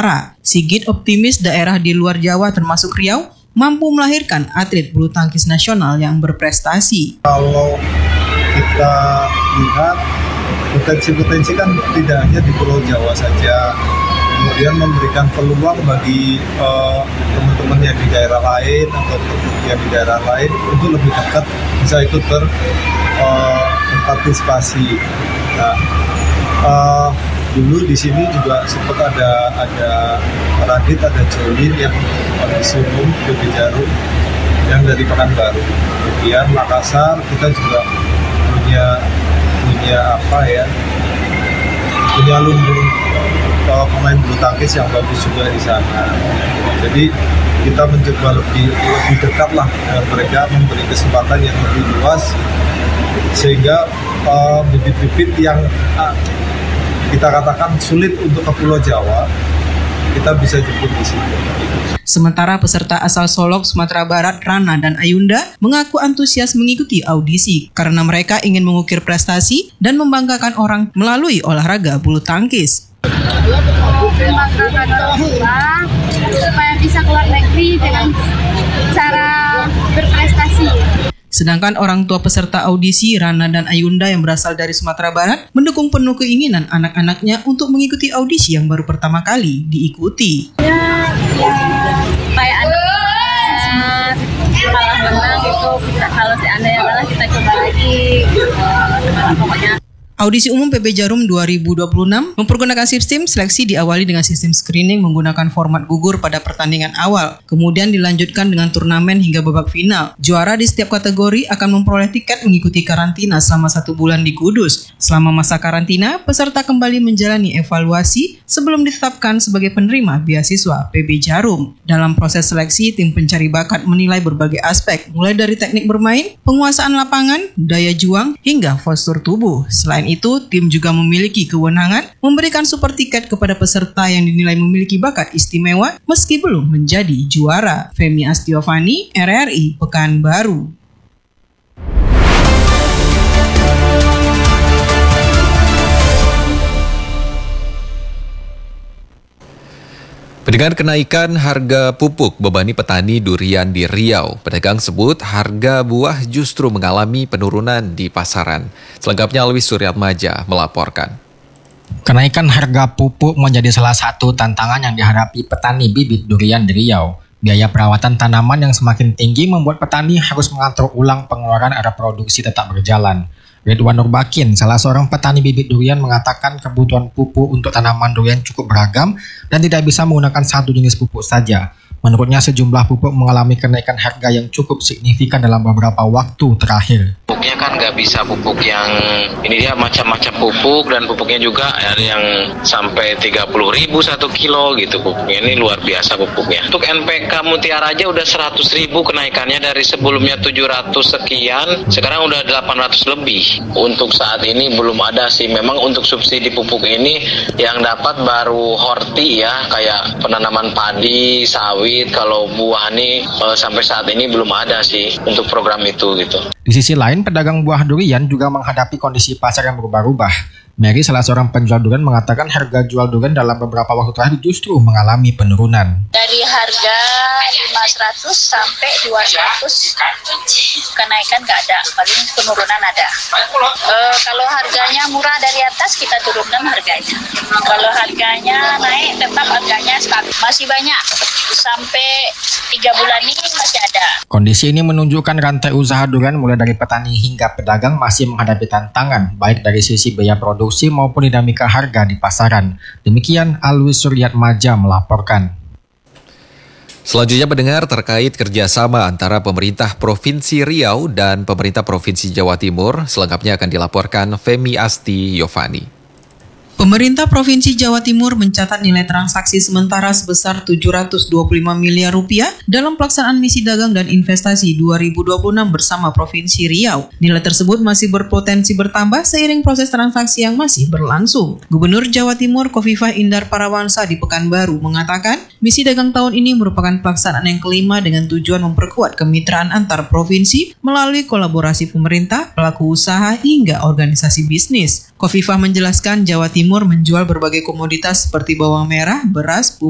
Nusantara. Sigit optimis daerah di luar Jawa termasuk Riau mampu melahirkan atlet bulu tangkis nasional yang berprestasi. Kalau kita lihat potensi-potensi kan tidak hanya di Pulau Jawa saja, kemudian memberikan peluang bagi teman-teman yang di daerah lain atau yang di daerah lain untuk lebih dekat bisa ikut berpartisipasi. Nah, dulu di sini juga sempat ada Radit, ada Jolin yang kondisi umum PB Jarum yang dari Pekanbaru. Kemudian Makassar kita juga punya lumbung pemain bulu tangkis yang bagus juga di sana. Jadi kita mencoba lebih dekat lah dengan mereka, memberi kesempatan yang lebih luas sehingga bibit-bibit yang kita katakan sulit untuk ke Pulau Jawa kita bisa jemput di sini. Sementara peserta asal Solok, Sumatera Barat, Rana dan Ayunda mengaku antusias mengikuti audisi karena mereka ingin mengukir prestasi dan membanggakan orang melalui olahraga bulu tangkis. Membanggakan orang tua supaya bisa keluar negeri dengan cara berprestasi. Sedangkan orang tua peserta audisi Rana dan Ayunda yang berasal dari Sumatera Barat mendukung penuh keinginan anak-anaknya untuk mengikuti audisi yang baru pertama kali diikuti. Supaya anak malah menang gitu, kalau seandainya kalah kita coba lagi, pokoknya. Audisi umum PB Jarum 2026 mempergunakan sistem seleksi diawali dengan sistem screening menggunakan format gugur pada pertandingan awal. Kemudian dilanjutkan dengan turnamen hingga babak final. Juara di setiap kategori akan memperoleh tiket mengikuti karantina selama 1 bulan di Kudus. Selama masa karantina, peserta kembali menjalani evaluasi sebelum ditetapkan sebagai penerima beasiswa PB Jarum. Dalam proses seleksi, tim pencari bakat menilai berbagai aspek, mulai dari teknik bermain, penguasaan lapangan, daya juang, hingga postur tubuh. Selain itu, tim juga memiliki kewenangan memberikan super tiket kepada peserta yang dinilai memiliki bakat istimewa meski belum menjadi juara. Femi Astiovani, RRI Pekanbaru. Dengan kenaikan harga pupuk bebani petani durian di Riau, pedagang sebut harga buah justru mengalami penurunan di pasaran. Selengkapnya Alwi Suryatmaja melaporkan. Kenaikan harga pupuk menjadi salah satu tantangan yang dihadapi petani bibit durian di Riau. Biaya perawatan tanaman yang semakin tinggi membuat petani harus mengatur ulang pengeluaran agar produksi tetap berjalan. Ridwan Nurbakin, salah seorang petani bibit durian, mengatakan kebutuhan pupuk untuk tanaman durian cukup beragam dan tidak bisa menggunakan satu jenis pupuk saja. Menurutnya sejumlah pupuk mengalami kenaikan harga yang cukup signifikan dalam beberapa waktu terakhir. Pupuknya kan nggak bisa pupuk yang ini, dia macam-macam pupuk dan pupuknya juga ada yang sampai 30.000 1 kilo gitu pupuknya, ini luar biasa pupuknya. Untuk NPK Mutiara aja udah 100.000 kenaikannya dari sebelumnya 700 sekian, sekarang udah 800 lebih. Untuk saat ini belum ada sih, memang untuk subsidi pupuk ini yang dapat baru horti ya, kayak penanaman padi, sawit. Kalau buah nih sampai saat ini belum ada sih untuk program itu gitu. Di sisi lain, pedagang buah durian juga menghadapi kondisi pasar yang berubah-ubah. Mary, salah seorang penjual durian, mengatakan harga jual durian dalam beberapa waktu terakhir justru mengalami penurunan. Dari harga 500 sampai 200 kenaikan nggak ada, paling penurunan ada. Kalau harganya murah dari atas kita turunkan harganya. Kalau harganya naik tetap harganya stabil. Masih banyak, sampai 3 bulan ini masih ada. Kondisi ini menunjukkan rantai usaha durian mulai dari petani hingga pedagang masih menghadapi tantangan, baik dari sisi biaya produksi maupun dinamika harga di pasaran. Demikian Alwi Suryatmaja melaporkan. Selanjutnya pendengar, terkait kerjasama antara pemerintah Provinsi Riau dan pemerintah Provinsi Jawa Timur, selengkapnya akan dilaporkan Femi Astiovani. Pemerintah Provinsi Jawa Timur mencatat nilai transaksi sementara sebesar 725 miliar rupiah dalam pelaksanaan misi dagang dan investasi 2026 bersama Provinsi Riau. Nilai tersebut masih berpotensi bertambah seiring proses transaksi yang masih berlangsung. Gubernur Jawa Timur Khofifah Indar Parawansa di Pekanbaru mengatakan, misi dagang tahun ini merupakan pelaksanaan yang kelima dengan tujuan memperkuat kemitraan antar provinsi melalui kolaborasi pemerintah, pelaku usaha, hingga organisasi bisnis. Khofifah menjelaskan Jawa Timur menjual berbagai komoditas seperti bawang merah, beras,